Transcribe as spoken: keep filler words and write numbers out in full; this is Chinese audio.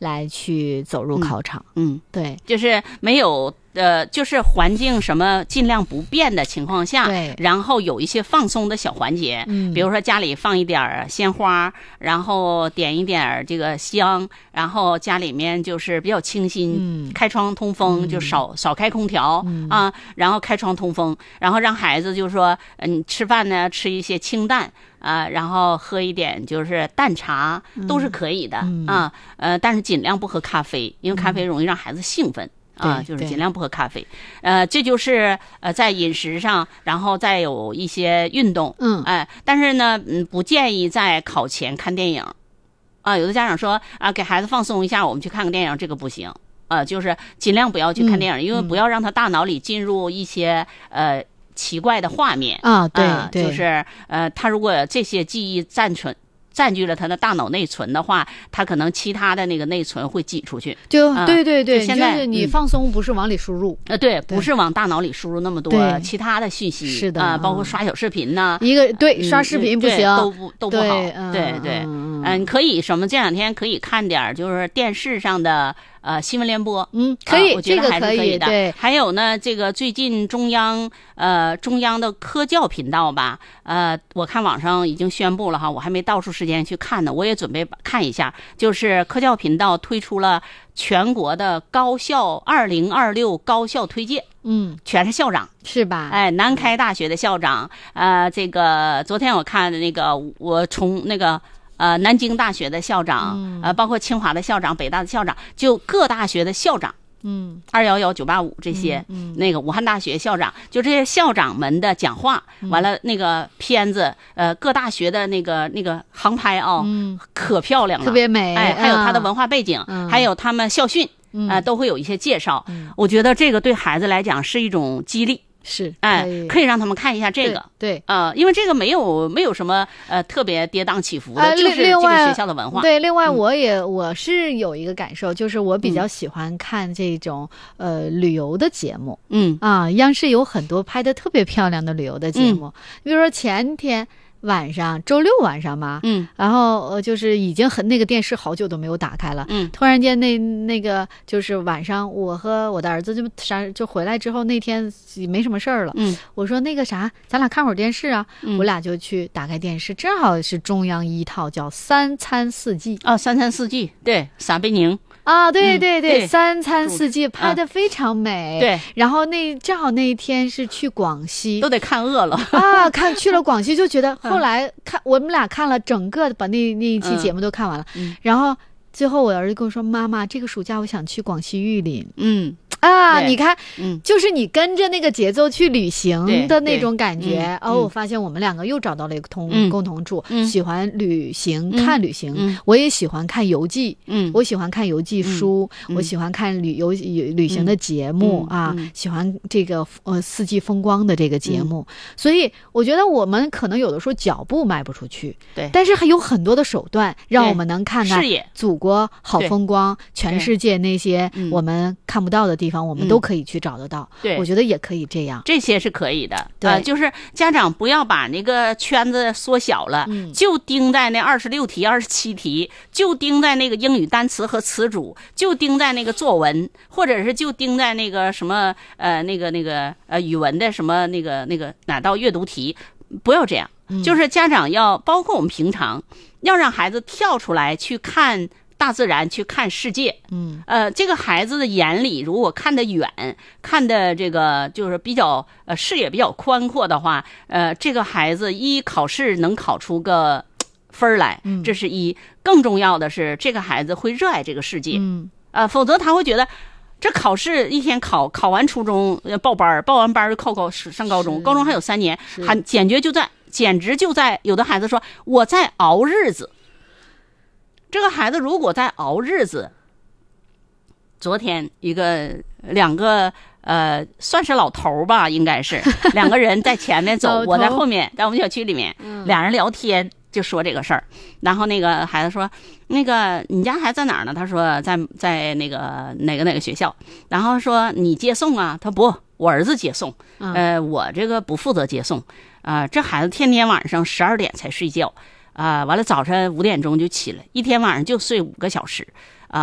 来去走入考场。 嗯，嗯对， 就是没有。呃，就是环境什么尽量不变的情况下， 对， 然后有一些放松的小环节， 嗯， 比如说家里放一点鲜花，然后点一点这个香，然后家里面就是比较清新， 嗯， 开窗通风，嗯、就少少开空调、 嗯、 啊，然后开窗通风，然后让孩子就是说，嗯、呃，吃饭呢吃一些清淡。啊、呃，然后喝一点就是淡茶都是可以的、 嗯、 啊，呃，但是尽量不喝咖啡，因为咖啡容易让孩子兴奋。啊，就是尽量不喝咖啡，呃，这就是呃在饮食上，然后再有一些运动， 嗯， 哎、呃，但是呢，嗯，不建议在考前看电影，啊，有的家长说啊，给孩子放松一下，我们去看个电影，这个不行，呃，就是尽量不要去看电影， 嗯、 因为不要让他大脑里进入一些呃奇怪的画面啊，对、 呃、 对， 就是呃，他如果这些记忆暂存。占据了他的大脑内存的话，他可能其他的那个内存会挤出去。 就、 嗯、 对对对， 现在就是你放松不是往里输入， 呃、嗯，对，不是往大脑里输入那么多其他的信息。 是的啊、呃，包括刷小视频呐、 一个对、 嗯、 刷视频不行， 都不都不好。 对对对， 嗯， 嗯，可以什么？这两天可以看点就是电视上的。呃，新闻联播， 嗯，可以， 呃、我觉得还是可以的。 这个、对， 还有呢，这个最近中央呃中央的科教频道吧，呃，我看网上已经宣布了哈，我还没到出时间去看呢，我也准备看一下。就是科教频道推出了全国的高校二零二六高校推荐， 嗯， 全是校长， 是吧？ 哎，南开大学的校长，呃，这个昨天我看的那个，我从那个。呃，南京大学的校长， 嗯、 呃，包括清华的校长、北大的校长，就各大学的校长， 嗯， 二幺幺、九八五这些， 嗯嗯、 那个武汉大学校长，就这些校长们的讲话， 嗯、 完了那个片子，呃，各大学的那个那个航拍啊、哦嗯， 可漂亮了， 特别美， 哎，还有他的文化背景， 嗯、 还有他们校训， 嗯、 呃，都会有一些介绍、 嗯。 我觉得这个对孩子来讲是一种激励。 是， 哎，可以让他们看一下这个， 对， 呃，因为这个没有没有什么呃特别跌宕起伏的， 呃、 就是这个学校的文化。 对，另外嗯、 我也我是有一个感受，就是我比较喜欢看这种、嗯、呃旅游的节目， 嗯啊，央视有很多拍的特别漂亮的旅游的节目， 嗯、 比如说前天。晚上周六晚上嘛， 嗯， 然后呃就是已经很那个电视好久都没有打开了， 嗯， 突然间那那个就是晚上我和我的儿子就啥就回来之后那天没什么事儿了， 嗯， 我说那个啥，咱俩看会儿电视啊， 嗯、 我俩就去打开电视，正好是中央一套叫《三餐四季》 啊，三餐四季，对，撒贝宁。 啊，对对对， 嗯、对三餐四季拍得非常美。 嗯、对， 然后那正好那一天是去广西， 都得看饿了啊！看去了广西就觉得，后来看、嗯、我们俩看了整个把那那一期节目都看完了， 嗯、 然后最后我儿子跟我说：“妈妈，这个暑假我想去广西玉林。” 嗯。 啊，你看， 嗯， 就是你跟着那个节奏去旅行的那种感觉。 嗯、 哦，我发现我们两个又找到了一个同、 嗯、 共同处、 嗯， 喜欢旅行、 嗯、 看旅行、 嗯。 我也喜欢看游记， 嗯， 我喜欢看游记书， 嗯、 我喜欢看旅游旅行的节目、 嗯、 啊、 嗯， 喜欢这个呃四季风光的这个节目、嗯。所以我觉得我们可能有的时候脚步迈不出去， 对， 但是还有很多的手段让我们能看看视野祖国好风光，全世界那些我们看不到的地方，我们都可以去。去找得到， 对， 我觉得也可以这样， 这些是可以的。 对、 呃，就是家长不要把那个圈子缩小了， 嗯、 就盯在那二十六题、二十七题，就盯在那个英语单词和词组，就盯在那个作文，或者是就盯在那个什么呃那个那个呃语文的什么那个那个哪道阅读题，不要这样。 嗯、 就是家长要包括我们平常要让孩子跳出来去看。大自然去看世界， 嗯， 呃，这个孩子的眼里如果看得远，看的这个就是比较呃视野比较宽阔的话，呃，这个孩子一考试能考出个分来， 嗯， 这是一。更重要的是，这个孩子会热爱这个世界， 嗯， 呃，否则他会觉得这考试一天考考完初中报班，报完班就考考上高中，高中还有三年，还简直就在简直就在有的孩子说我在熬日子。这个孩子如果在熬日子，昨天一个两个呃算是老头吧，应该是两个人在前面走，我在后面，在我们小区里面， 嗯、 俩人聊天就说这个事儿。然后那个孩子说：“那个你家孩子在哪儿呢？”他说在在那个哪个哪个学校。然后说你接送啊？他不，我儿子接送。呃，我这个不负责接送。啊、呃，这孩子天天晚上十二点才睡觉。啊、呃，完了早晨五点钟就起来，一天晚上就睡五个小时，啊、